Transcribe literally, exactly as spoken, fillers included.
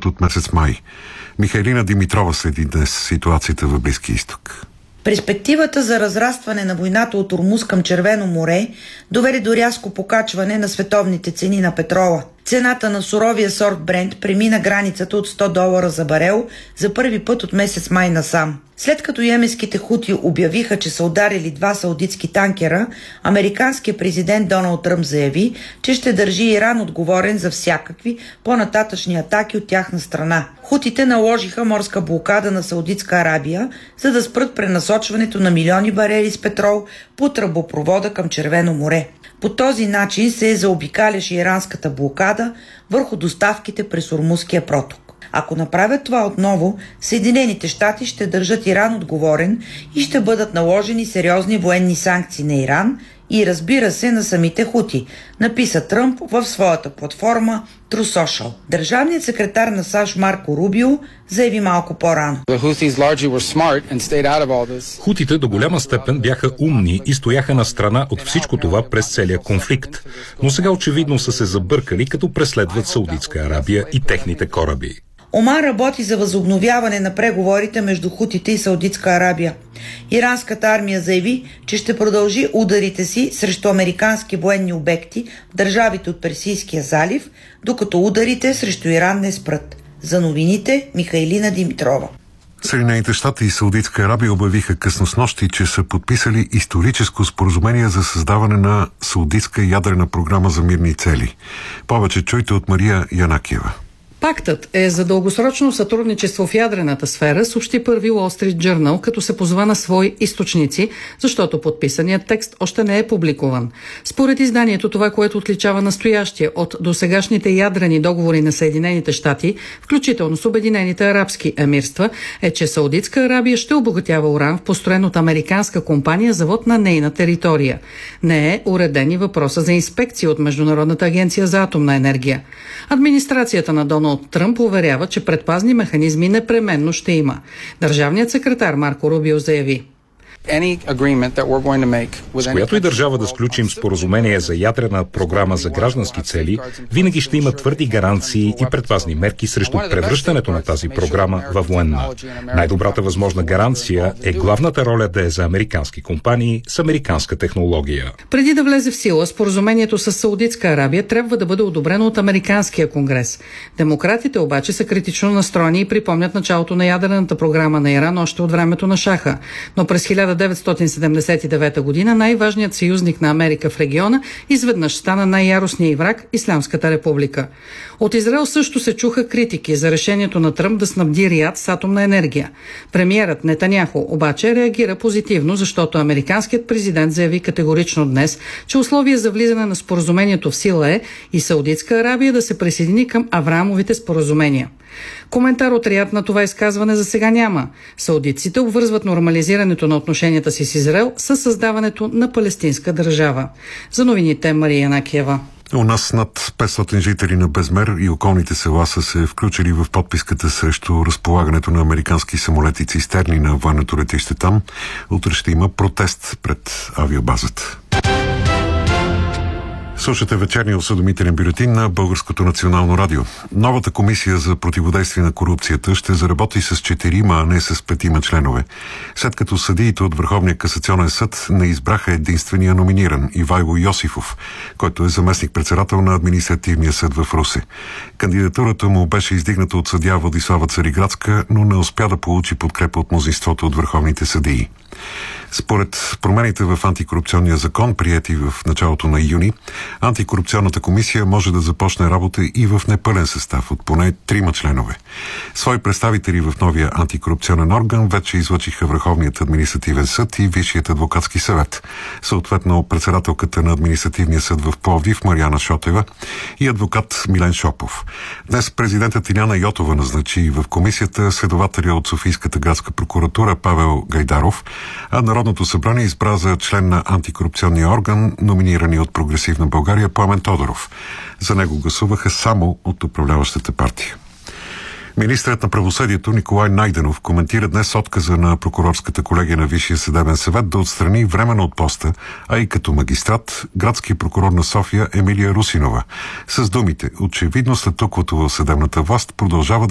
път от месец май. Михайлина Димитрова следи днес ситуацията в Близкия изток. Перспективата за разрастване на войната от Ормуз към Червено море доведе до рязко покачване на световните цени на петрола. Цената на суровия сорт Брент премина границата от сто долара за барел за първи път от месец май насам. След като йеменските хути обявиха, че са ударили два саудитски танкера, американският президент Доналд Тръмп заяви, че ще държи Иран отговорен за всякакви по-нататъчни атаки от тяхна страна. Хутите наложиха морска блокада на Саудитска Арабия, за да спрат пренасочването на милиони барели с петрол по тръбопровода към Червено море. По този начин се заобикаляше иранската блокада върху доставките през Ормузския проток. Ако направят това отново, Съединените щати ще държат Иран отговорен и ще бъдат наложени сериозни военни санкции на Иран и, разбира се, на самите хути, написа Тръмп в своята платформа True Social. Държавният секретар на САЩ Марко Рубио заяви малко по-рано: Хутите до голяма степен бяха умни и стояха на страна от всичко това през целия конфликт, но сега очевидно са се забъркали, като преследват Саудитска Арабия и техните кораби. Оман работи за възобновяване на преговорите между хутите и Саудитска Арабия. Иранската армия заяви, че ще продължи ударите си срещу американски военни обекти в държавите от Персийския залив, докато ударите срещу Иран не спрат. За новините Михайлина Димитрова. Съединените щати и Саудитска Арабия обявиха късно снощи, че са подписали историческо споразумение за създаване на саудитска ядрена програма за мирни цели. Повече чуйте от Мария Янакиева. Пактът е за дългосрочно сътрудничество в ядрената сфера, съобщи първи Wall Street Journal, като се позова на свои източници, защото подписаният текст още не е публикуван. Според изданието, това, което отличава настоящия от досегашните ядрени договори на Съединените щати, включително с Обединените арабски емирства, е, че Саудитска Арабия ще обогатява уран в построен от американска компания завод на нейна територия. Не е уреден и въпроса за инспекция от Международната агенция за атомна енергия. Администрацията на Доналд Тръмп уверява, че предпазни механизми непременно ще има. Държавният секретар Марко Рубио заяви: С която и държава да сключим споразумение за ядрена програма за граждански цели, винаги ще има твърди гаранции и предпазни мерки срещу превръщането на тази програма във военна. Най-добрата възможна гаранция е главната роля да е за американски компании с американска технология. Преди да влезе в сила, споразумението с Саудитска Арабия трябва да бъде одобрено от Американския конгрес. Демократите обаче са критично настроени и припомнят началото на ядрената програма на Иран още от времето на Шаха. Но през хиляда деветстотин седемдесет и девета година най-важният съюзник на Америка в региона изведнъж стана най-яростния й враг – Ислямската република. От Израел също се чуха критики за решението на Тръмп да снабди Риад с атомна енергия. Премиерът Нетаняху обаче реагира позитивно, защото американският президент заяви категорично днес, че условие за влизане на споразумението в сила е и Саудитска Арабия да се присъедини към Авраамовите споразумения. Коментар от Риад на това изказване за сега няма. Саудитците обвързват нормализирането на отношенията си с Израел със създаването на палестинска държава. За новините Мария Янакиева. У нас над петстотин жители на Безмер и околните села са се включили в подписката срещу разполагането на американски самолети цистерни на военното летище там. Утре ще има протест пред авиобазата. Слушате вечерния осъдомителен бюлетин на Българското национално радио. Новата комисия за противодействие на корупцията ще заработи с четирима, а не с петима членове. След като съдиите от Върховния касационен съд не избраха единствения номиниран Ивайло Йосифов, който е заместник-председател на Административния съд в Русе. Кандидатурата му беше издигната от съдия Владислава Цариградска, но не успя да получи подкрепа от мнозинството от върховните съдии. Според промените в антикорупционния закон, приети в началото на юни, антикорупционната комисия може да започне работа и в непълен състав от поне трима членове. Свои представители в новия антикорупционен орган вече излъчиха Върховният административен съд и Висшият адвокатски съвет. Съответно, председателката на Административния съд в Пловдив Мариана Шотева и адвокат Милен Шопов. Днес президентът Иляна Йотова назначи в комисията следователя от Софийската градска прокуратура Павел Гайдаров, а Народното събрание избра за член на антикорупционния орган, номинирани от Прогресивна България, Пламен Тодоров. За него гласуваха само от управляващата партия. Министърът на правосъдието Николай Найденов коментира днес отказа на прокурорската колегия на Висшия съдебен съвет да отстрани временно от поста, а и като магистрат, градски прокурор на София Емилия Русинова. С думите: очевидно статуквото в съдебната власт продължава да